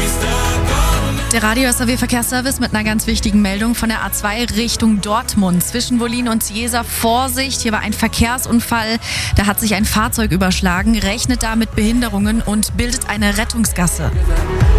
Der Radio SAW Verkehrsservice mit einer ganz wichtigen Meldung von der A2 Richtung Dortmund. Zwischen Wollin und Jeser Vorsicht, hier war ein Verkehrsunfall. Da hat sich ein Fahrzeug überschlagen, rechnet da mit Behinderungen und bildet eine Rettungsgasse.